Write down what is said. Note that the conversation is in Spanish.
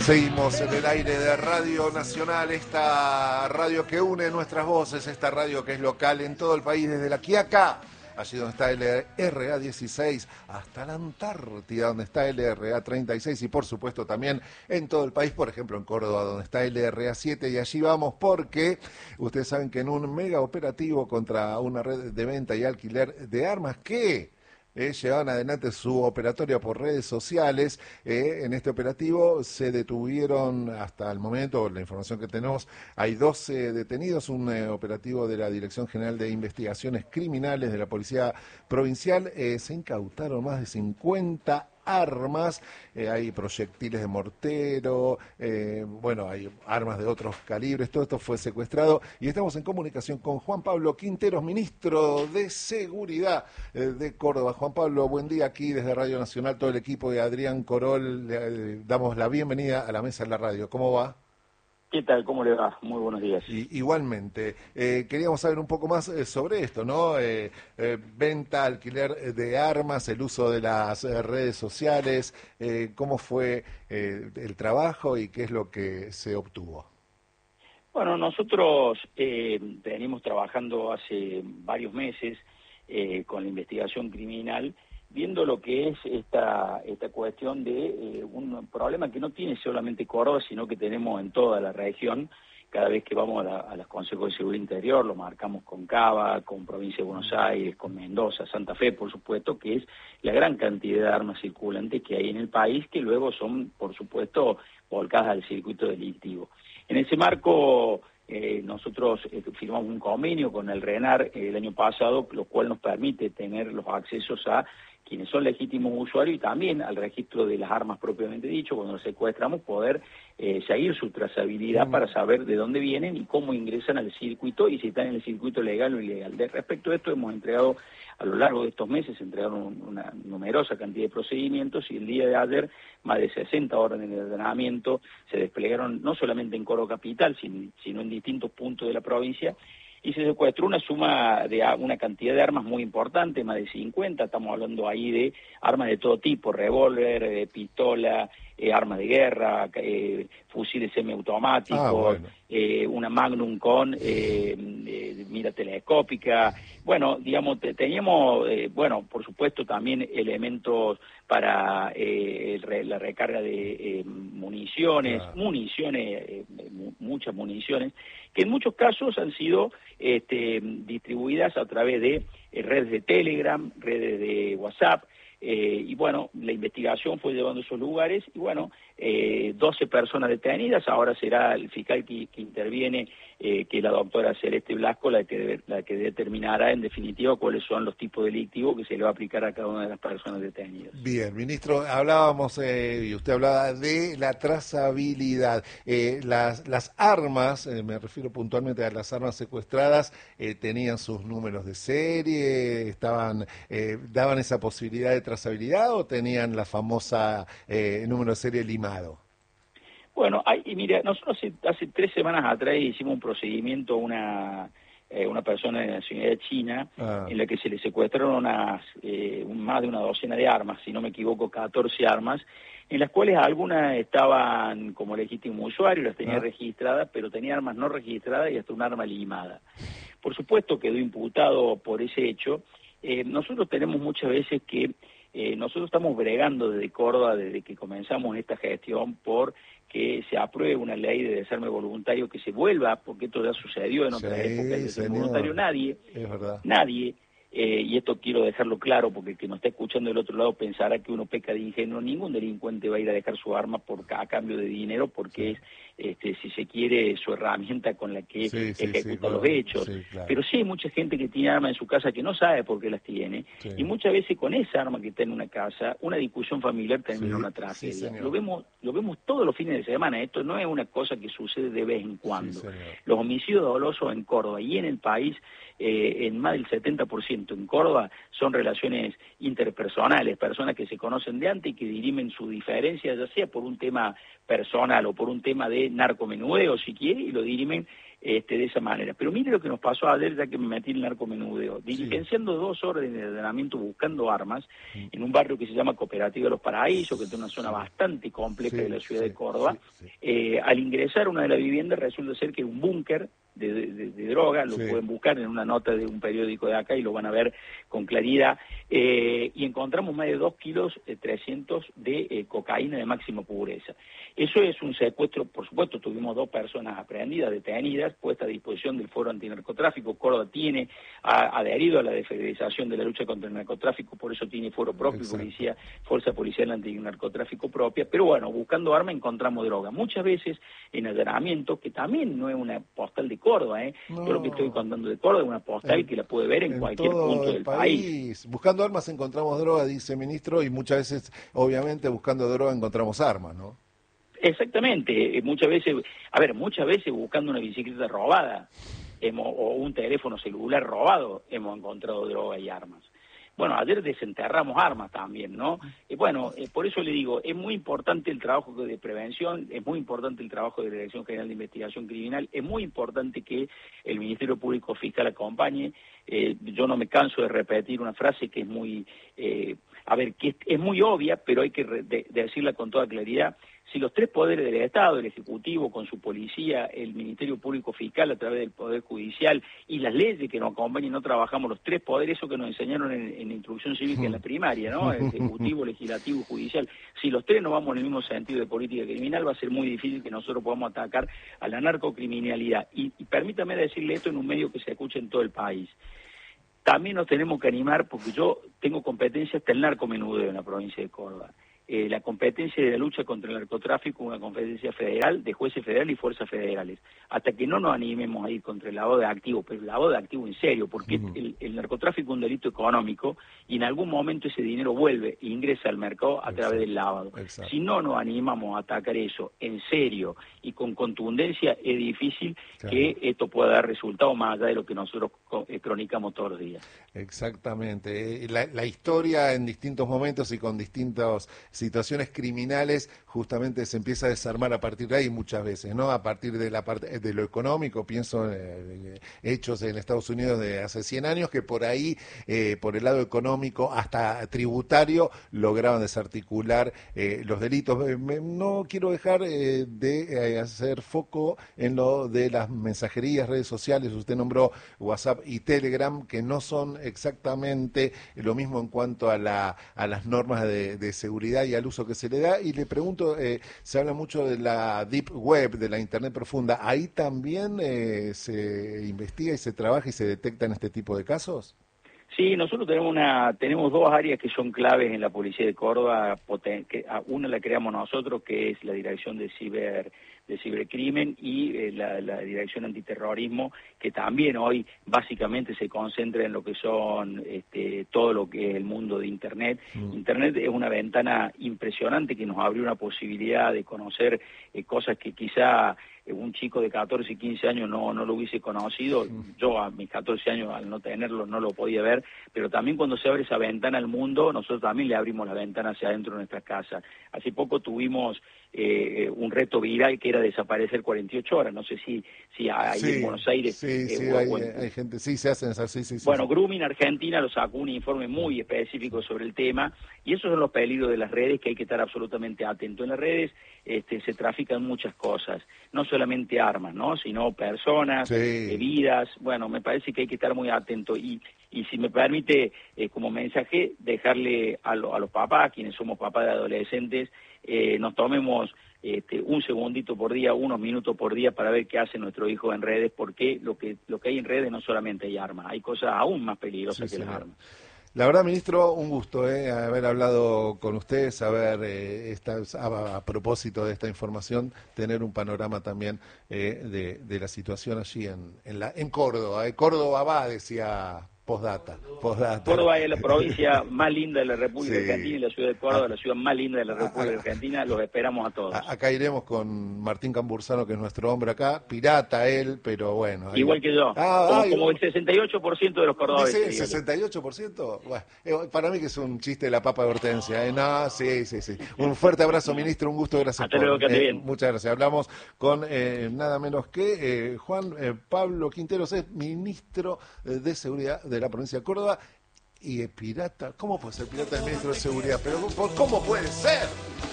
Seguimos en el aire de Radio Nacional, esta radio que une nuestras voces, esta radio que es local en todo el país, desde La Quiaca, allí donde está el LRA 16, hasta la Antártida, donde está el LRA 36, y por supuesto también en todo el país, por ejemplo en Córdoba, donde está el LRA 7, y allí vamos porque ustedes saben que en un mega operativo contra una red de venta y alquiler de armas que llevaban adelante su operatoria por redes sociales. En este operativo se detuvieron hasta el momento, la información que tenemos, hay 12 detenidos, un operativo de la Dirección General de Investigaciones Criminales de la Policía Provincial. Se incautaron más de 50 armas, hay proyectiles de mortero, bueno, hay armas de otros calibres, todo esto fue secuestrado y estamos en comunicación con Juan Pablo Quinteros, ministro de Seguridad de Córdoba. Juan Pablo, buen día aquí desde Radio Nacional, todo el equipo de Adrián Corol, le damos la bienvenida a la mesa de la radio. ¿Cómo va? ¿Qué tal? ¿Cómo le va? Muy buenos días. Igualmente, queríamos saber un poco más sobre esto, ¿no? Venta, alquiler de armas, el uso de las redes sociales, cómo fue el trabajo y qué es lo que se obtuvo. Bueno, nosotros venimos trabajando hace varios meses con la investigación criminal, viendo lo que es esta cuestión de un problema que no tiene solamente Córdoba, sino que tenemos en toda la región. Cada vez que vamos a los consejos de seguridad interior, lo marcamos con Cava, con Provincia de Buenos Aires, con Mendoza, Santa Fe, por supuesto, que es la gran cantidad de armas circulantes que hay en el país, que luego son, por supuesto, volcadas al circuito delictivo. En ese marco, nosotros firmamos un convenio con el RENAR el año pasado, lo cual nos permite tener los accesos a quienes son legítimos usuarios y también al registro de las armas propiamente dicho, cuando los secuestramos, poder seguir su trazabilidad para saber de dónde vienen y cómo ingresan al circuito y si están en el circuito legal o ilegal. Respecto a esto, hemos entregado, a lo largo de estos meses, entregaron una numerosa cantidad de procedimientos y el día de ayer más de 60 órdenes de ordenamiento se desplegaron no solamente en Córdoba Capital, sino en distintos puntos de la provincia, y se secuestró una suma de una cantidad de armas muy importante, más de 50, estamos hablando ahí de armas de todo tipo, revólver, pistola, armas de guerra, fusiles semiautomáticos, una Magnum con mira telescópica. Bueno, digamos, teníamos, bueno, por supuesto también elementos para la recarga de municiones, muchas municiones, que en muchos casos han sido distribuidas a través de redes de Telegram, redes de WhatsApp, y bueno, la investigación fue llevando a esos lugares y bueno, 12 personas detenidas, ahora será el fiscal que interviene, que es la doctora Celeste Blasco, la que determinará en definitiva cuáles son los tipos delictivos que se le va a aplicar a cada una de las personas detenidas. Bien, ministro, hablábamos, y usted hablaba de la trazabilidad. Las armas, me refiero puntualmente a las armas secuestradas, tenían sus números de serie, daban esa posibilidad de trazabilidad o tenían la famosa número de serie limado. Bueno, mira, nosotros hace 3 semanas atrás hicimos un procedimiento a una persona de nacionalidad china en la que se le secuestraron más de una docena de armas, si no me equivoco 14 armas, en las cuales algunas estaban como legítimo usuario, las tenía registradas, pero tenía armas no registradas y hasta un arma limada. Por supuesto quedó imputado por ese hecho. Nosotros tenemos muchas veces que nosotros estamos bregando desde Córdoba, desde que comenzamos esta gestión, por que se apruebe una ley de desarme voluntario que se vuelva, porque esto ya sucedió en otras épocas, el desarme voluntario nadie, y esto quiero dejarlo claro, porque el que nos está escuchando del otro lado pensará que uno peca de ingenuo. Ningún delincuente va a ir a dejar su arma a cambio de dinero, porque es, si se quiere, su herramienta con la que ejecuta los hechos. Pero sí hay mucha gente que tiene armas en su casa que no sabe por qué las tiene, y muchas veces con esa arma que está en una casa, una discusión familiar termina en una tragedia. Lo vemos todos los fines de semana. Esto no es una cosa que sucede de vez en cuando. Los homicidios dolosos en Córdoba y en el país, en más del 70% en Córdoba, son relaciones interpersonales, personas que se conocen de antes y que dirimen su diferencia, ya sea por un tema personal o por un tema de narcomenudeo, si quiere, y lo dirimen de esa manera. Pero mire lo que nos pasó ayer, ya que me metí en el narcomenudeo, diligenciando 2 órdenes de allanamiento buscando armas en un barrio que se llama Cooperativa de los Paraísos, que es una zona bastante compleja de la ciudad de Córdoba. Al ingresar a una de las viviendas resulta ser que un búnker de droga, lo pueden buscar en una nota de un periódico de acá y lo van a ver con claridad, y encontramos más de 2 kilos 300 de cocaína de máxima pureza. Eso es un secuestro, por supuesto, tuvimos 2 personas aprehendidas, detenidas, puestas a disposición del Foro Antinarcotráfico. Córdoba tiene adherido a la desfederalización de la lucha contra el narcotráfico, por eso tiene foro propio, fuerza policial antinarcotráfico propia, pero bueno, buscando armas encontramos droga. Muchas veces en allanamientos, que también no es una postal de Córdoba, no. Yo lo que estoy contando de Córdoba es una postal que la puede ver en cualquier punto del país. Buscando armas encontramos droga, dice el ministro, y muchas veces, obviamente, buscando droga encontramos armas, ¿no? Exactamente, muchas veces buscando una bicicleta robada o un teléfono celular robado hemos encontrado droga y armas. Bueno, ayer desenterramos armas también, ¿no? Por eso le digo, es muy importante el trabajo de prevención, es muy importante el trabajo de la Dirección General de Investigación Criminal, es muy importante que el Ministerio Público Fiscal acompañe. Yo no me canso de repetir una frase que es muy, que es muy obvia, pero hay que decirla con toda claridad. Si los 3 poderes del Estado, el Ejecutivo con su policía, el Ministerio Público Fiscal a través del Poder Judicial y las leyes que nos acompañan, no trabajamos los 3 poderes, eso que nos enseñaron en instrucción cívica en la primaria, ¿no? El Ejecutivo, Legislativo y Judicial. Si los 3 no vamos en el mismo sentido de política criminal, va a ser muy difícil que nosotros podamos atacar a la narcocriminalidad. Y permítame decirle esto en un medio que se escucha en todo el país. También nos tenemos que animar, porque yo tengo competencia hasta el narcomenudeo en la provincia de Córdoba. La competencia de la lucha contra el narcotráfico es una competencia federal, de jueces federales y fuerzas federales. Hasta que no nos animemos a ir contra el lavado de activos, pero el lavado de activos en serio, porque el narcotráfico es un delito económico y en algún momento ese dinero vuelve e ingresa al mercado a través del lavado. Si no nos animamos a atacar eso en serio y con contundencia, es difícil que esto pueda dar resultados más allá de lo que nosotros cronicamos todos los días. Exactamente. La historia en distintos momentos y con distintas situaciones criminales justamente se empieza a desarmar a partir de ahí muchas veces, ¿no? A partir de la parte de lo económico, pienso en hechos en Estados Unidos de hace 100 años que por ahí, por el lado económico hasta tributario, lograban desarticular los delitos. No quiero dejar de hacer foco en lo de las mensajerías, redes sociales. Usted nombró WhatsApp y Telegram, que no son exactamente lo mismo en cuanto a las normas de seguridad y al uso que se le da, y le pregunto, se habla mucho de la Deep Web, de la Internet profunda, ¿ahí también se investiga y se trabaja y se detectan este tipo de casos? Sí, nosotros tenemos 2 áreas que son claves en la Policía de Córdoba. Una la creamos nosotros, que es la Dirección de Cibercrimen, y la Dirección Antiterrorismo, que también hoy básicamente se concentra en lo que son todo lo que es el mundo de Internet. Internet es una ventana impresionante que nos abrió una posibilidad de conocer cosas que quizá un chico de 14 y 15 años no lo hubiese conocido. Yo a mis 14 años, al no tenerlo, no lo podía ver, pero también cuando se abre esa ventana al mundo, nosotros también le abrimos la ventana hacia adentro de nuestras casas. Hace poco tuvimos un reto viral que era desaparecer 48 horas, no sé si hay en Buenos Aires. Hay gente, se hacen esas, Bueno, Grooming Argentina lo sacó un informe muy específico sobre el tema, y esos son los peligros de las redes, que hay que estar absolutamente atento. En las redes se trafican muchas cosas, no solamente armas, ¿no? Sino personas, vidas. Bueno, me parece que hay que estar muy atento, y si me permite, como mensaje, dejarle a los papás, quienes somos papás de adolescentes, nos tomemos un segundito por día, unos minutos por día, para ver qué hace nuestro hijo en redes, porque lo que hay en redes no solamente hay armas, hay cosas aún más peligrosas que las armas. La verdad, ministro, un gusto haber hablado con usted, saber a propósito de esta información, tener un panorama también de la situación allí en Córdoba. Córdoba va, decía Postdata. Córdoba es la provincia más linda de la República Sí. Argentina, y la ciudad de Córdoba es la ciudad más linda de la República Argentina. Los esperamos a todos. Acá iremos con Martín Cambursano, que es nuestro hombre acá, pirata él, pero bueno. Ahí... Igual que yo, como el 68% de los cordobeses. ¿Dice 68%? Bueno, para mí que es un chiste de la papa de Hortensia. No, sí. Un fuerte abrazo, ministro, un gusto, gracias. Hasta luego, que ande bien. Muchas gracias. Hablamos con nada menos que Juan Pablo Quinteros, es ministro de Seguridad de la provincia de Córdoba. Y pirata, ¿cómo puede ser pirata el ministro de Seguridad? Pero ¿cómo puede ser?